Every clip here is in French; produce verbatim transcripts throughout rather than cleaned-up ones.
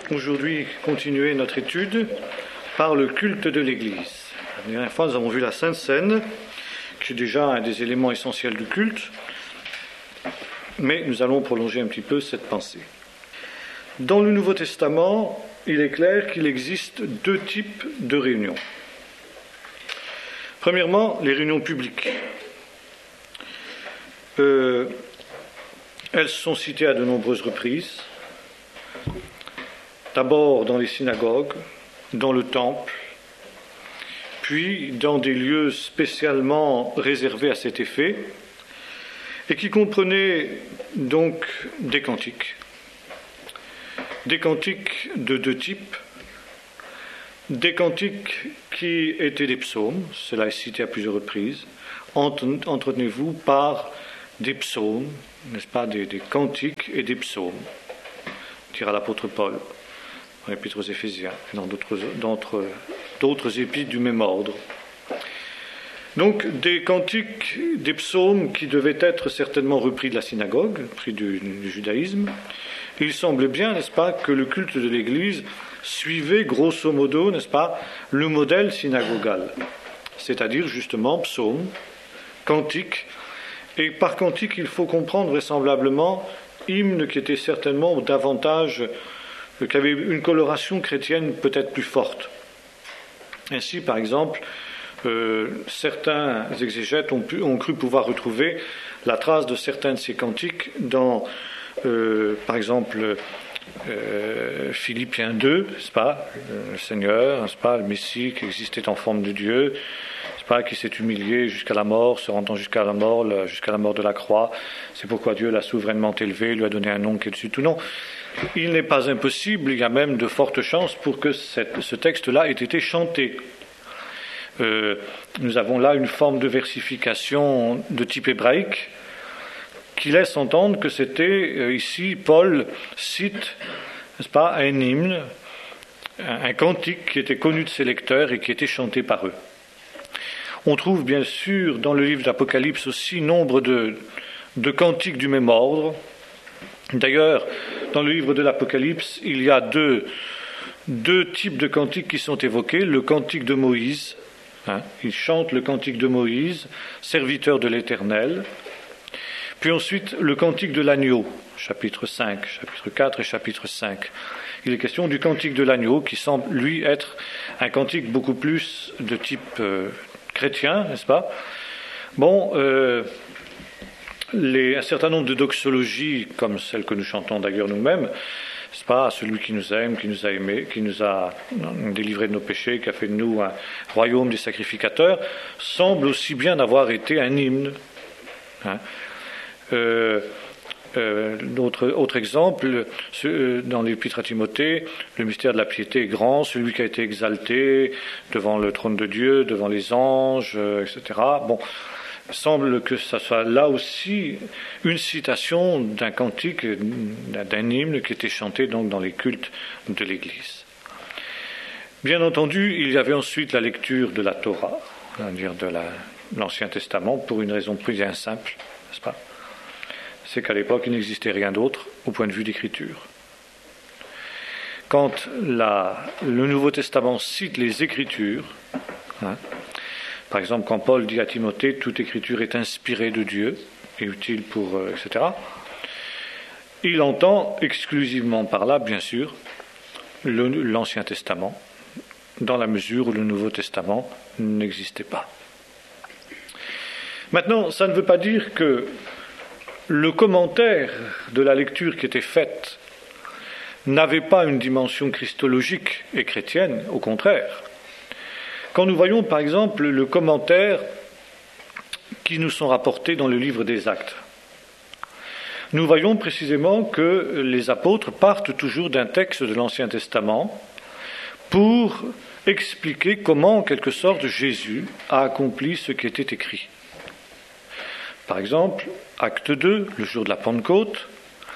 aujourd'hui continuer notre étude par le culte de l'Église. La dernière fois, nous avons vu la Sainte Seine, qui est déjà un des éléments essentiels du culte, mais nous allons prolonger un petit peu cette pensée. Dans le Nouveau Testament, il est clair qu'il existe deux types de réunions. Premièrement, les réunions publiques. Euh, elles sont citées à de nombreuses reprises. D'abord dans les synagogues, dans le temple, puis dans des lieux spécialement réservés à cet effet, et qui comprenaient donc des cantiques. Des cantiques de deux types. Des cantiques qui étaient des psaumes, cela est cité à plusieurs reprises. Entretenez-vous par des psaumes, n'est-ce pas, des, des cantiques et des psaumes, dira l'apôtre Paul dans l'Épître aux Éphésiens et dans d'autres, d'autres, d'autres épîtres du même ordre. Donc des cantiques, des psaumes qui devaient être certainement repris de la synagogue, pris du, du judaïsme. Il semble bien, n'est-ce pas, que le culte de l'Église suivait grosso modo, n'est-ce pas, le modèle synagogal, c'est-à-dire justement psaumes, cantiques, et par cantique il faut comprendre vraisemblablement hymnes qui étaient certainement davantage, qui avaient une coloration chrétienne peut-être plus forte. Ainsi, par exemple, euh, certains exégètes ont, pu, ont cru pouvoir retrouver la trace de certains de ces cantiques dans, euh, par exemple, Euh, Philippiens deux, n'est-ce pas, le Seigneur, n'est-ce pas, le Messie qui existait en forme de Dieu, n'est-ce pas, qui s'est humilié jusqu'à la mort, se rendant jusqu'à la mort, jusqu'à la mort de la croix. C'est pourquoi Dieu l'a souverainement élevé, lui a donné un nom qui est dessus tout nom. Il n'est pas impossible, il y a même de fortes chances pour que cette, ce texte-là ait été chanté. Euh, nous avons là une forme de versification de type hébraïque, qui laisse entendre que c'était, euh, ici, Paul cite, n'est-ce pas, un hymne, un, un cantique qui était connu de ses lecteurs et qui était chanté par eux. On trouve bien sûr dans le livre d'Apocalypse aussi nombre de, de cantiques du même ordre. D'ailleurs, dans le livre de l'Apocalypse, il y a deux, deux types de cantiques qui sont évoqués. Le cantique de Moïse, hein, il chante le cantique de Moïse, serviteur de l'Éternel. Puis ensuite, le cantique de l'agneau, chapitre cinq, chapitre quatre et chapitre cinq. Il est question du cantique de l'agneau, qui semble, lui, être un cantique beaucoup plus de type euh, chrétien, n'est-ce pas ? Bon, euh, les, un certain nombre de doxologies, comme celle que nous chantons d'ailleurs nous-mêmes, n'est-ce pas ? Celui qui nous aime, qui nous a aimés, qui nous a délivrés de nos péchés, qui a fait de nous un royaume des sacrificateurs, semble aussi bien avoir été un hymne. Hein. Euh, euh, autre, autre exemple, ce, euh, dans l'Épître à Timothée, le mystère de la piété est grand, celui qui a été exalté devant le trône de Dieu, devant les anges, euh, et cetera. Bon, semble que ça soit là aussi une citation d'un cantique, d'un hymne qui était chanté donc dans les cultes de l'Église. Bien entendu, il y avait ensuite la lecture de la Torah, c'est-à-dire de la, l'Ancien Testament, pour une raison bien simple, n'est-ce pas ? C'est qu'à l'époque, il n'existait rien d'autre au point de vue d'écriture. Quand la, le Nouveau Testament cite les Écritures, hein, par exemple quand Paul dit à Timothée « toute écriture est inspirée de Dieu et utile pour... Euh, et cetera » il entend exclusivement par là, bien sûr, le, l'Ancien Testament, dans la mesure où le Nouveau Testament n'existait pas. Maintenant, ça ne veut pas dire que le commentaire de la lecture qui était faite n'avait pas une dimension christologique et chrétienne, au contraire. Quand nous voyons par exemple le commentaire qui nous sont rapportés dans le livre des Actes, nous voyons précisément que les apôtres partent toujours d'un texte de l'Ancien Testament pour expliquer comment, en quelque sorte, Jésus a accompli ce qui était écrit. Par exemple, acte deux, le jour de la Pentecôte.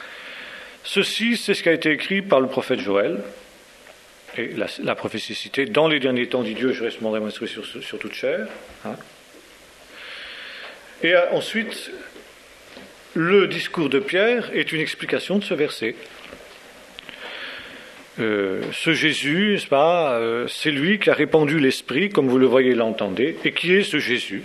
Ceci, c'est ce qui a été écrit par le prophète Joël. Et la, la prophétie citée, dans les derniers temps, dit Dieu, je répandrai mon esprit sur, sur toute chair. Hein. Et ensuite, le discours de Pierre est une explication de ce verset. euh, ce Jésus, n'est-ce pas, euh, c'est lui qui a répandu l'Esprit, comme vous le voyez et l'entendez, et qui est ce Jésus.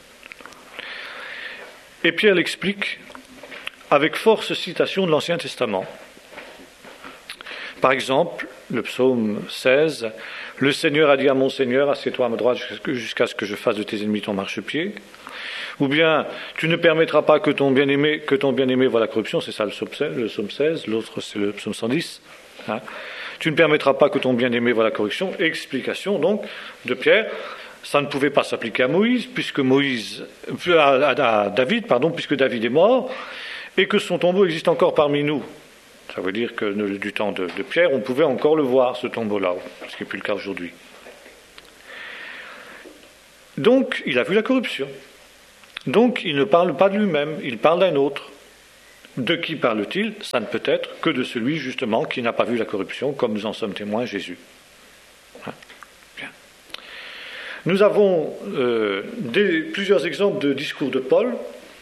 Et Pierre l'explique avec force citation de l'Ancien Testament. Par exemple, le psaume seize, « Le Seigneur a dit à mon Seigneur, assieds-toi à ma droite jusqu'à ce que je fasse de tes ennemis ton marchepied. » Ou bien, « Tu ne permettras pas que ton bien-aimé, que ton bien-aimé voie la corruption », c'est ça le psaume seize, l'autre c'est le psaume cent dix. Hein. « Tu ne permettras pas que ton bien-aimé voie la corruption », explication donc de Pierre. Ça ne pouvait pas s'appliquer à Moïse, puisque Moïse, à, à, à David, pardon, puisque David est mort, et que son tombeau existe encore parmi nous. Ça veut dire que du temps de, de Pierre, on pouvait encore le voir, ce tombeau-là, ce qui n'est plus le cas aujourd'hui. Donc, il a vu la corruption. Donc, il ne parle pas de lui-même, il parle d'un autre. De qui parle-t-il ? Ça ne peut être que de celui, justement, qui n'a pas vu la corruption, comme nous en sommes témoins, Jésus. Hein ? Bien. Nous avons euh, des, plusieurs exemples de discours de Paul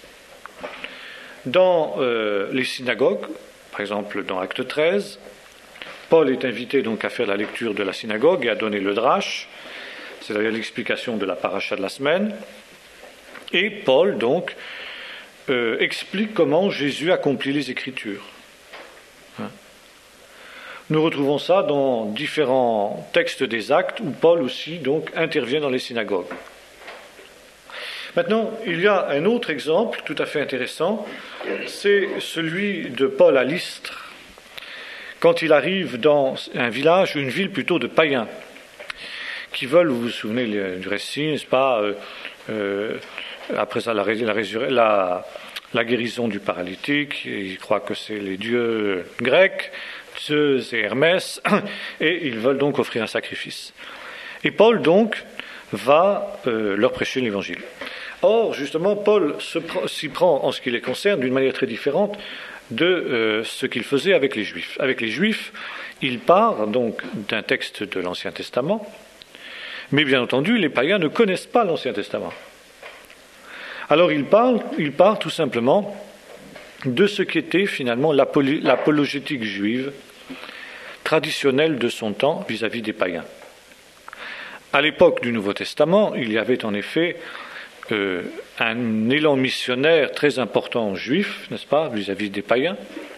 dans euh, les synagogues. Par exemple, dans Acte treize, Paul est invité donc à faire la lecture de la synagogue et à donner le drache, c'est-à-dire l'explication de la paracha de la semaine. Et Paul, donc, euh, explique comment Jésus accomplit les Écritures. Hein. Nous retrouvons ça dans différents textes des Actes où Paul aussi donc intervient dans les synagogues. Maintenant, il y a un autre exemple tout à fait intéressant, c'est celui de Paul à Lystre, quand il arrive dans un village, une ville plutôt de païens, qui veulent, vous vous souvenez du récit, n'est-ce pas, euh, euh, après ça, la, la, la, la guérison du paralytique, ils croient que c'est les dieux grecs, Zeus et Hermès, et ils veulent donc offrir un sacrifice. Et Paul, donc, va euh, leur prêcher l'évangile. Or, justement, Paul s'y prend, en ce qui les concerne, d'une manière très différente de euh, ce qu'il faisait avec les Juifs. Avec les Juifs, il part donc d'un texte de l'Ancien Testament, mais bien entendu, les païens ne connaissent pas l'Ancien Testament. Alors, il parle, il part tout simplement de ce qu'était finalement l'apologétique juive traditionnelle de son temps vis-à-vis des païens. À l'époque du Nouveau Testament, il y avait en effet euh, un élan missionnaire très important juif, n'est-ce pas, vis-à-vis des païens.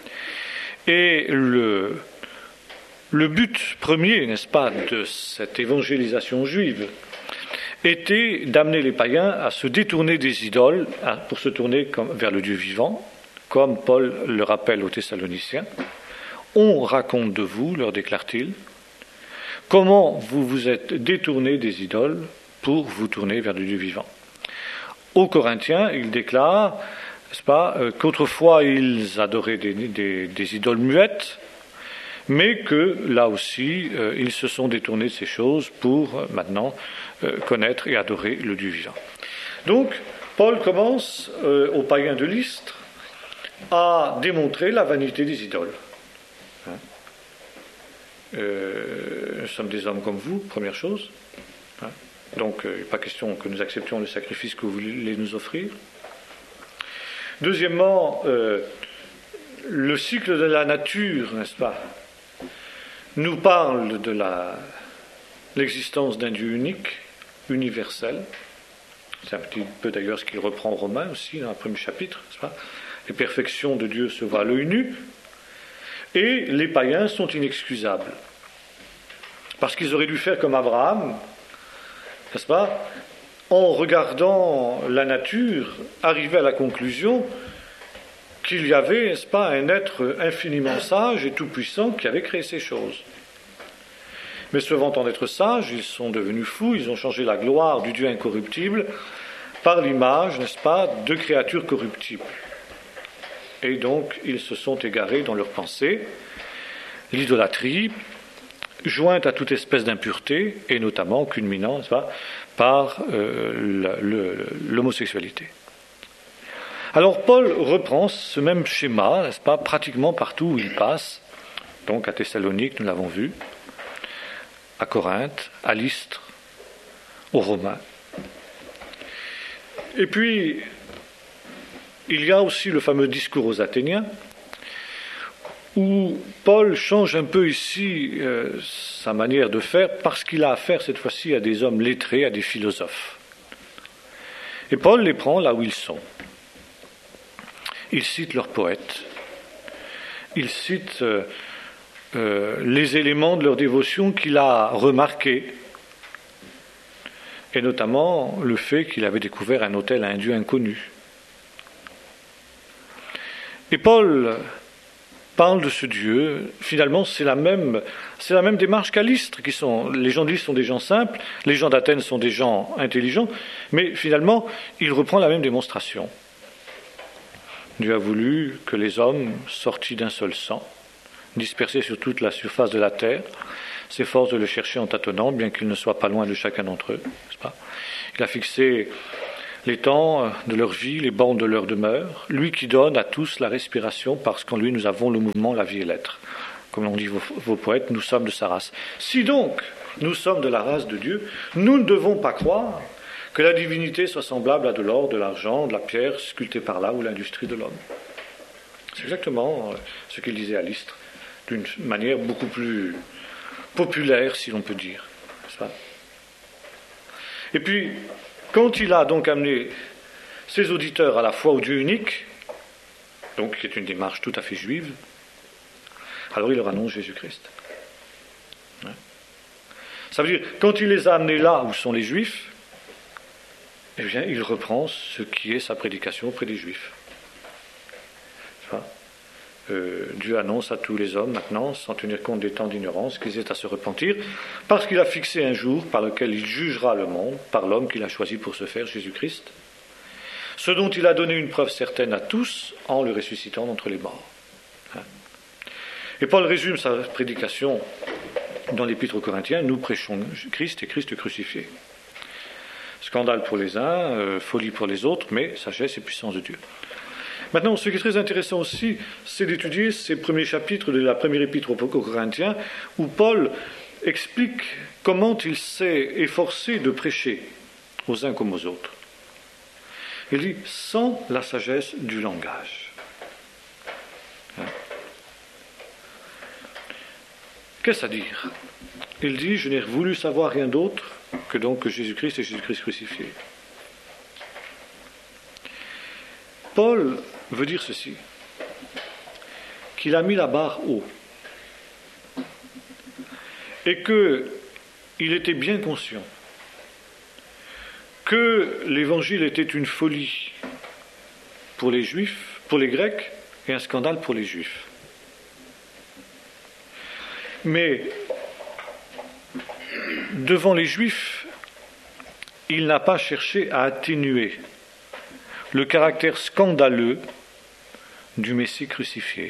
Et le, le but premier, n'est-ce pas, de cette évangélisation juive était d'amener les païens à se détourner des idoles, à, pour se tourner comme, vers le Dieu vivant, comme Paul le rappelle aux Thessaloniciens. On raconte de vous, leur déclare-t-il, comment vous vous êtes détournés des idoles pour vous tourner vers le Dieu vivant. Aux Corinthiens, il déclare, n'est-ce pas, euh, qu'autrefois ils adoraient des, des, des idoles muettes, mais que là aussi, euh, ils se sont détournés de ces choses pour euh, maintenant euh, connaître et adorer le Dieu vivant. Donc, Paul commence euh, aux païens de Lystre à démontrer la vanité des idoles. Hein? Euh, nous sommes des hommes comme vous, première chose. Hein? Donc, il euh, n'est pas question que nous acceptions le sacrifice que vous voulez nous offrir. Deuxièmement, euh, le cycle de la nature, n'est-ce pas, nous parle de la, l'existence d'un Dieu unique, universel. C'est un petit peu d'ailleurs ce qu'il reprend en Romains aussi, dans le premier chapitre, n'est-ce pas. Les perfections de Dieu se voient à l'œil nu. Et les païens sont inexcusables. Parce qu'ils auraient dû faire comme Abraham, n'est-ce pas, en regardant la nature, arriver à la conclusion qu'il y avait, n'est-ce pas, un être infiniment sage et tout-puissant qui avait créé ces choses. Mais se vantant d'être sages, ils sont devenus fous, ils ont changé la gloire du Dieu incorruptible par l'image, n'est-ce pas, de créatures corruptibles. Et donc, ils se sont égarés dans leurs pensées. L'idolâtrie, jointe à toute espèce d'impureté, et notamment culminant, n'est-ce pas, par euh, la, le, l'homosexualité. Alors, Paul reprend ce même schéma, n'est-ce pas, pratiquement partout où il passe. Donc, à Thessalonique, nous l'avons vu, à Corinthe, à Lystre, aux Romains. Et puis, il y a aussi le fameux discours aux Athéniens, où Paul change un peu ici euh, sa manière de faire, parce qu'il a affaire cette fois-ci à des hommes lettrés, à des philosophes. Et Paul les prend là où ils sont. Il cite leurs poètes, il cite euh, euh, les éléments de leur dévotion qu'il a remarqués, et notamment le fait qu'il avait découvert un autel à un dieu inconnu. Et Paul parle de ce Dieu. Finalement, c'est la même, c'est la même démarche qu'à Lystre. Qui sont, les gens de Lystre sont des gens simples, les gens d'Athènes sont des gens intelligents, mais finalement, il reprend la même démonstration. Dieu a voulu que les hommes, sortis d'un seul sang, dispersés sur toute la surface de la terre, s'efforcent de le chercher en tâtonnant, bien qu'il ne soit pas loin de chacun d'entre eux. N'est-ce pas ? Il a fixé les temps de leur vie, les bornes de leur demeure, lui qui donne à tous la respiration, parce qu'en lui nous avons le mouvement, la vie et l'être. Comme l'ont dit vos, vos poètes, nous sommes de sa race. Si donc nous sommes de la race de Dieu, nous ne devons pas croire que la divinité soit semblable à de l'or, de l'argent, de la pierre sculptée par là, ou l'industrie de l'homme. C'est exactement ce qu'il disait à Lystre, d'une manière beaucoup plus populaire, si l'on peut dire. N'est-ce pas ? Et puis, quand il a donc amené ses auditeurs à la foi au Dieu unique, donc qui est une démarche tout à fait juive, alors il leur annonce Jésus-Christ. Ouais. Ça veut dire, quand il les a amenés là où sont les Juifs, eh bien, il reprend ce qui est sa prédication auprès des Juifs. Euh, Dieu annonce à tous les hommes maintenant, sans tenir compte des temps d'ignorance, qu'ils aient à se repentir, parce qu'il a fixé un jour par lequel il jugera le monde, par l'homme qu'il a choisi pour ce faire, Jésus-Christ, ce dont il a donné une preuve certaine à tous en le ressuscitant d'entre les morts. Hein. Et Paul résume sa prédication dans l'Épître aux Corinthiens, nous prêchons Christ et Christ crucifié. Scandale pour les uns, euh, folie pour les autres, mais sagesse et puissance de Dieu. Maintenant, ce qui est très intéressant aussi, c'est d'étudier ces premiers chapitres de la première épître aux Corinthiens, où Paul explique comment il s'est efforcé de prêcher aux uns comme aux autres. Il dit, sans la sagesse du langage. Hein? Qu'est-ce à dire ? Il dit, je n'ai voulu savoir rien d'autre que donc que Jésus-Christ et Jésus-Christ crucifié. Paul veut dire ceci, qu'il a mis la barre haut et qu'il était bien conscient que l'évangile était une folie pour les Juifs, pour les Grecs, et un scandale pour les Juifs. Mais devant les Juifs, il n'a pas cherché à atténuer le caractère scandaleux du Messie crucifié.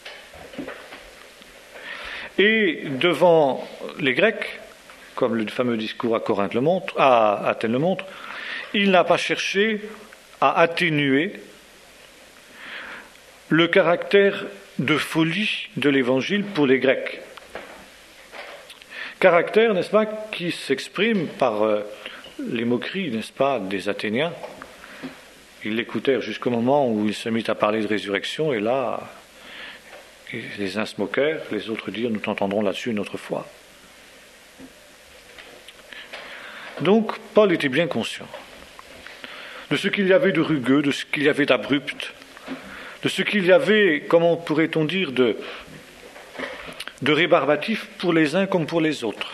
Et devant les Grecs, comme le fameux discours à Corinthe le montre, à Athènes le montre, il n'a pas cherché à atténuer le caractère de folie de l'Évangile pour les Grecs. Caractère, n'est-ce pas, qui s'exprime par euh, les moqueries, n'est-ce pas, des Athéniens. Ils l'écoutèrent jusqu'au moment où il se mit à parler de résurrection, et là, les uns se moquèrent, les autres dirent, nous t'entendrons là-dessus une autre fois. Donc, Paul était bien conscient de ce qu'il y avait de rugueux, de ce qu'il y avait d'abrupt, de ce qu'il y avait, comment pourrait-on dire, de, de rébarbatif pour les uns comme pour les autres.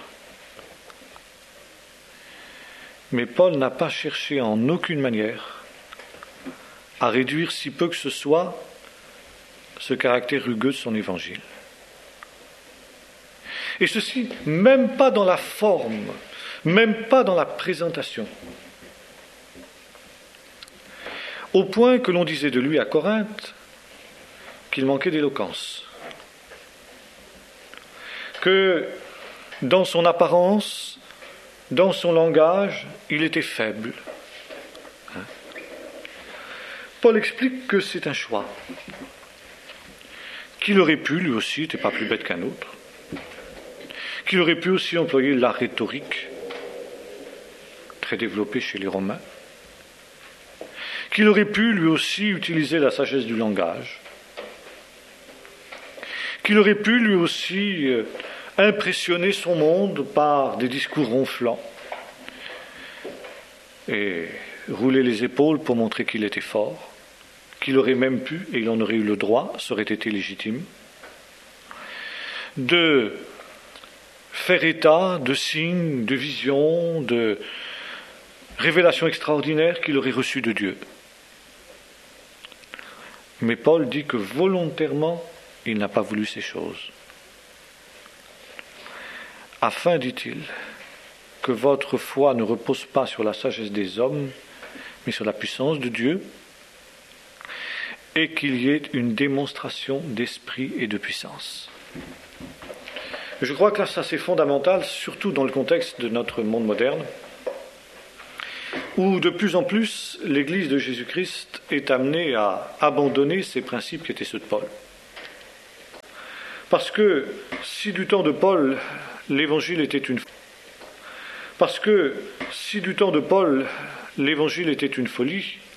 Mais Paul n'a pas cherché en aucune manière à réduire si peu que ce soit ce caractère rugueux de son évangile. Et ceci, même pas dans la forme, même pas dans la présentation. Au point que l'on disait de lui à Corinthe qu'il manquait d'éloquence. Que dans son apparence, dans son langage, il était faible. Hein? Paul explique que c'est un choix. Qu'il aurait pu, lui aussi, n'était pas plus bête qu'un autre, qu'il aurait pu aussi employer la rhétorique, très développée chez les Romains, qu'il aurait pu, lui aussi, utiliser la sagesse du langage, qu'il aurait pu lui aussi impressionner son monde par des discours ronflants et rouler les épaules pour montrer qu'il était fort, qu'il aurait même pu, et il en aurait eu le droit, ça aurait été légitime, de faire état de signes, de visions, de révélations extraordinaires qu'il aurait reçues de Dieu. Mais Paul dit que volontairement, il n'a pas voulu ces choses. Afin, dit-il, que votre foi ne repose pas sur la sagesse des hommes, mais sur la puissance de Dieu, et qu'il y ait une démonstration d'esprit et de puissance. Je crois que là, ça c'est fondamental, surtout dans le contexte de notre monde moderne, où de plus en plus l'Église de Jésus-Christ est amenée à abandonner ces principes qui étaient ceux de Paul. Parce que si du temps de Paul, l'Évangile était une Parce que si du temps de Paul, l'Évangile était une folie,